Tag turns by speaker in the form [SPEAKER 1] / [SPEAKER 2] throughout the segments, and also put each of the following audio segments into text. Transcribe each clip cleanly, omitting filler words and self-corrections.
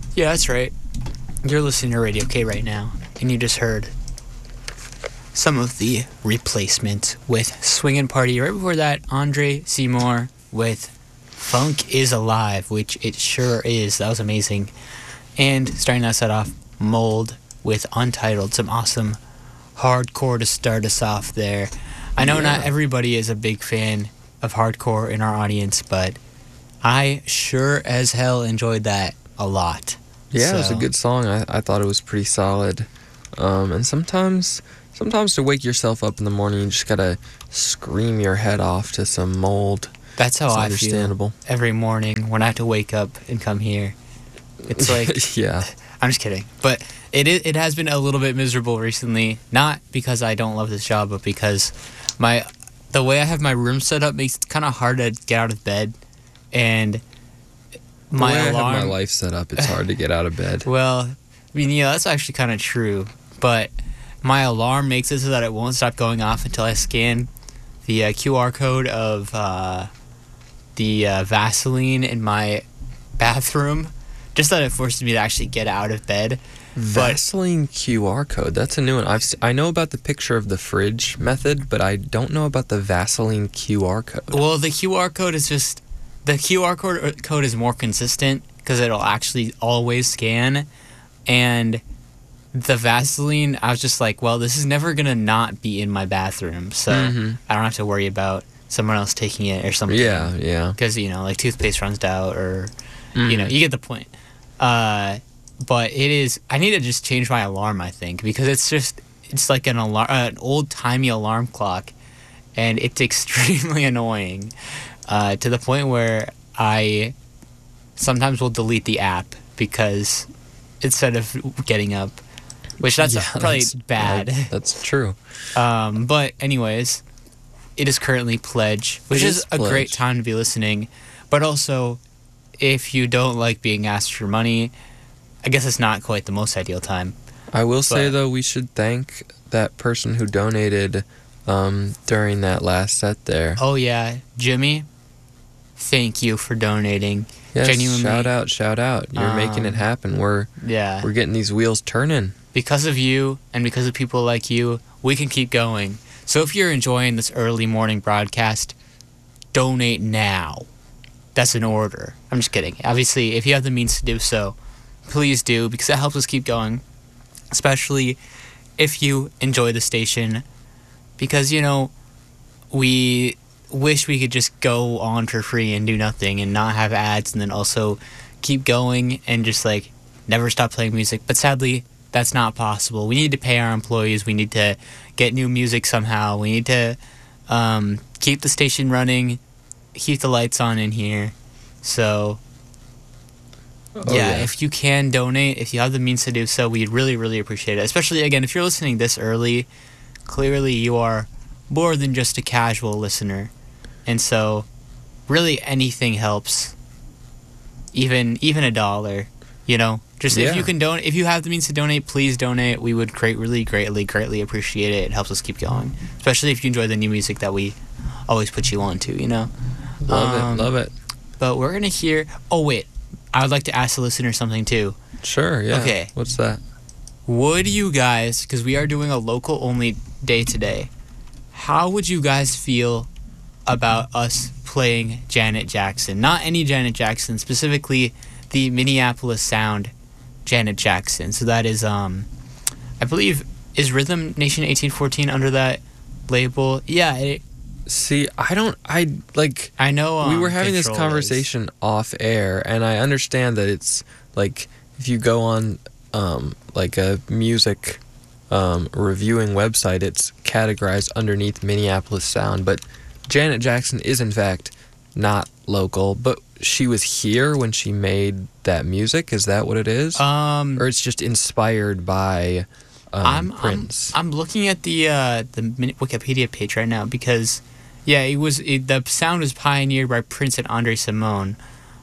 [SPEAKER 1] Yeah, that's right. You're listening to Radio K right now, and you just heard some of the replacement with Swingin' Party. Right before that, Andre Seymour with Funk is Alive, which it sure is. That was amazing. And starting that set off, Mold with Untitled. Some awesome hardcore to start us off there. I know not everybody is a big fan of hardcore in our audience, but I sure as hell enjoyed that a lot.
[SPEAKER 2] Yeah, it was a good song. I thought it was pretty solid. And sometimes to wake yourself up in the morning, you just gotta scream your head off to some Mold.
[SPEAKER 1] That's how I
[SPEAKER 2] understandable.
[SPEAKER 1] feel every morning when I have to wake up and come here. It's like,
[SPEAKER 2] yeah.
[SPEAKER 1] I'm just kidding, but it has been a little bit miserable recently. Not because I don't love this job, but because the way I have my room set up makes it kind of hard to get out of bed, and my alarm.
[SPEAKER 2] I have my life set up, it's hard to get out of bed.
[SPEAKER 1] Well, I mean, yeah, that's actually kind of true, but my alarm makes it so that it won't stop going off until I scan the QR code of the Vaseline in my bathroom, just that it forces me to actually get out of bed.
[SPEAKER 2] Vaseline QR code, that's a new one. I know about the picture of the fridge method, but I don't know about the Vaseline QR code.
[SPEAKER 1] Well, the QR code is just... The QR code is more consistent because it'll actually always scan. And the Vaseline, I was just like, well, this is never going to not be in my bathroom. So I don't have to worry about someone else taking it or something.
[SPEAKER 2] Yeah.
[SPEAKER 1] Because, like toothpaste runs out or, you get the point. But it is... I need to just change my alarm, I think, because it's like an old-timey alarm clock. And it's extremely annoying. To the point where I sometimes will delete the app because instead of getting up, which that's probably bad.
[SPEAKER 2] That's true.
[SPEAKER 1] But anyways, it is currently Pledge, which is a great time to be listening. But also, if you don't like being asked for money, I guess it's not quite the most ideal time.
[SPEAKER 2] I will say, though, we should thank that person who donated during that last set there.
[SPEAKER 1] Oh, yeah. Jimmy, thank you for donating.
[SPEAKER 2] Yes,
[SPEAKER 1] genuinely.
[SPEAKER 2] shout out. You're making it happen. We're getting these wheels turning.
[SPEAKER 1] Because of you and because of people like you, we can keep going. So if you're enjoying this early morning broadcast, donate now. That's an order. I'm just kidding. Obviously, if you have the means to do so, please do, because that helps us keep going. Especially if you enjoy the station. Because, we wish we could just go on for free and do nothing and not have ads and then also keep going and just never stop playing music. But sadly, that's not possible. We need to pay our employees. We need to get new music somehow. We need to keep the station running, keep the lights on in here. So, if you can donate, if you have the means to do so, we'd really, really appreciate it. Especially, again, if you're listening this early, clearly you are more than just a casual listener. And so, really anything helps. Even $1, Just if you can donate, if you have the means to donate, please donate. We would really greatly appreciate it. It helps us keep going, especially if you enjoy the new music that we always put you on to.
[SPEAKER 2] Love it.
[SPEAKER 1] But we're gonna hear. Oh wait, I would like to ask the listener something too.
[SPEAKER 2] Sure. Yeah.
[SPEAKER 1] Okay.
[SPEAKER 2] What's that?
[SPEAKER 1] Would you guys, because we are doing a local only day today, how would you guys feel about us playing Janet Jackson? Not any Janet Jackson, specifically the Minneapolis Sound Janet Jackson. So that is, I believe, is Rhythm Nation 1814 under that label? Yeah.
[SPEAKER 2] I know we were having this conversation off air, and I understand that it's if you go on a music reviewing website, it's categorized underneath Minneapolis Sound, but Janet Jackson is in fact not local, but she was here when she made that music. Is that what it is? Or it's just inspired by Prince?
[SPEAKER 1] I'm looking at the Wikipedia page right now because the sound was pioneered by Prince and Andre Simone,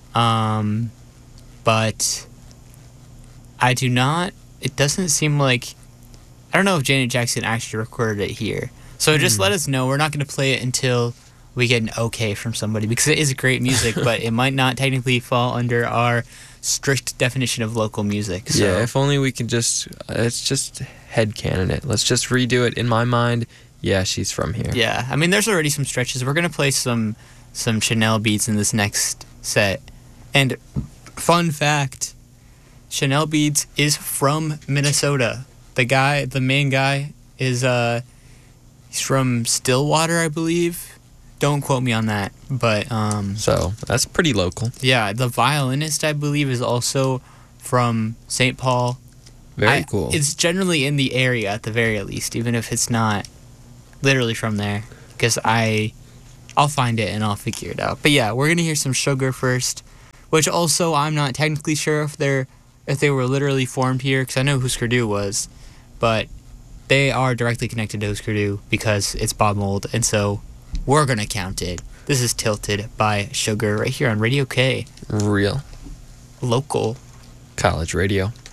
[SPEAKER 1] but I do not. It doesn't seem like. I don't know if Janet Jackson actually recorded it here. So just let us know. We're not going to play it until we get an okay from somebody, because it is great music, but it might not technically fall under our strict definition of local music. So.
[SPEAKER 2] Yeah, if only we could it's just headcanon it. Let's just redo it. In my mind, yeah, she's from here.
[SPEAKER 1] Yeah, I mean, there's already some stretches. We're going to play some Chanel beats in this next set. And fun fact, Chanel Beats is from Minnesota. The main guy is he's from Stillwater, I believe. Don't quote me on that, but
[SPEAKER 2] so that's pretty local.
[SPEAKER 1] Yeah, the violinist, I believe, is also from St. Paul.
[SPEAKER 2] Very cool.
[SPEAKER 1] It's generally in the area at the very least, even if it's not literally from there, because I'll find it and I'll figure it out. But yeah, we're gonna hear some Sugar first, which also I'm not technically sure if they were literally formed here, because I know Husker Du was, but they are directly connected to Husker Du because it's Bob Mould, and so we're gonna count it. This is Tilted by Sugar right here on Radio K.
[SPEAKER 2] Real.
[SPEAKER 1] Local.
[SPEAKER 2] College radio.